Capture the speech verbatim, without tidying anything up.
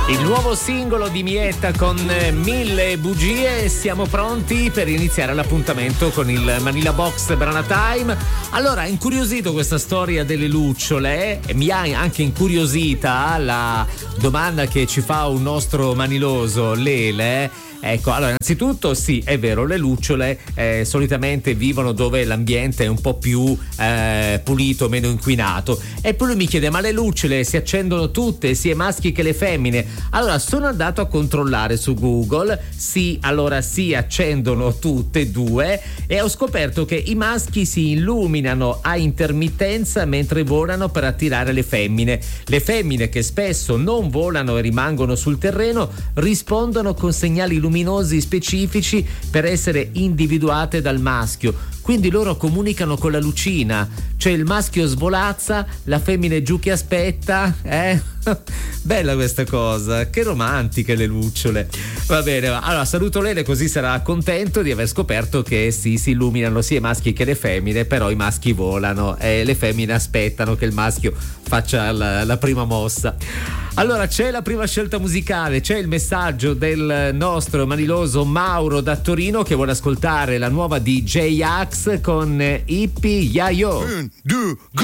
Il nuovo singolo di Mietta con mille bugie. Siamo pronti per iniziare l'appuntamento con il Manila Box Brana Time. Allora, incuriosito questa storia delle lucciole, e mi ha anche incuriosita la domanda che ci fa un nostro maniloso, Lele. Ecco, allora innanzitutto sì, è vero, le lucciole eh, solitamente vivono dove l'ambiente è un po' più eh, pulito, meno inquinato. E poi lui mi chiede, ma le lucciole si accendono tutte, sia i maschi che le femmine? Allora sono andato a controllare su Google, sì, allora si accendono tutte e due, e ho scoperto che i maschi si illuminano a intermittenza mentre volano per attirare le femmine. Le femmine, che spesso non volano e rimangono sul terreno, rispondono con segnali luminosi specifici per essere individuate dal maschio. Quindi loro comunicano con la lucina, cioè il maschio svolazza, la femmina è giù che aspetta, eh? Bella questa cosa, che romantiche le lucciole. Va bene, allora saluto Lele, così sarà contento di aver scoperto che sì, si illuminano sia i maschi che le femmine, però i maschi volano e le femmine aspettano che il maschio faccia la, la prima mossa. Allora c'è la prima scelta musicale, c'è il messaggio del nostro maniloso Mauro da Torino che vuole ascoltare la nuova di J-Ax con Hippie Yayo. Un, due, go!